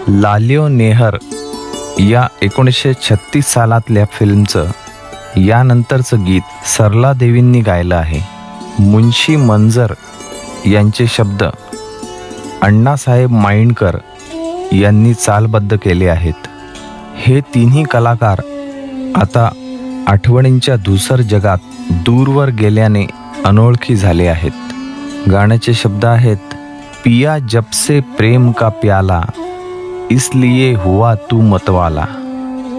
लालियो नेहर या 1936 सालातल्या फिल्मचं यानंतरचं गीत सरला देवींनी गायलं आहे. मुन्शी मंजर यांचे शब्द अण्णासाहेब माइंडकर यांनी चालबद्ध केले आहेत. हे तिन्ही कलाकार आता आठवणींच्या धुसर जगात दूरवर गेल्याने अनोळखी झाले आहेत. गाण्याचे शब्द आहेत, पिया जब से प्रेम का प्याला इसलिए हुआ तू मतवाला.